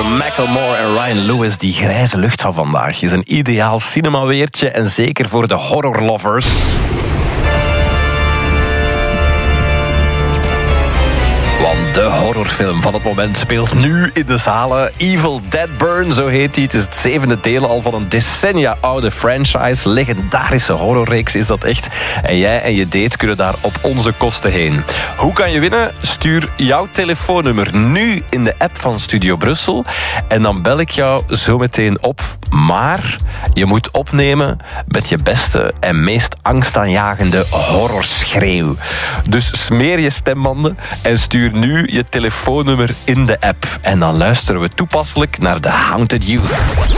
van Macklemore en Ryan Lewis. Die grijze lucht van vandaag is een ideaal cinemaweertje en zeker voor de horrorlovers. Want de horrorfilm van het moment speelt nu in de zalen. Evil Dead Burn, zo heet hij. Het is het 7e deel al van een decennia oude franchise. Legendarische horrorreeks is dat echt. En jij en je date kunnen daar op onze kosten heen. Hoe kan je winnen? Stuur jouw telefoonnummer nu in de app van Studio Brussel. En dan bel ik jou zo meteen op. Maar je moet opnemen met je beste en meest angstaanjagende horrorschreeuw. Dus smeer je stembanden en stuur nu je telefoonnummer in de app. En dan luisteren we toepasselijk naar The Haunted Youth.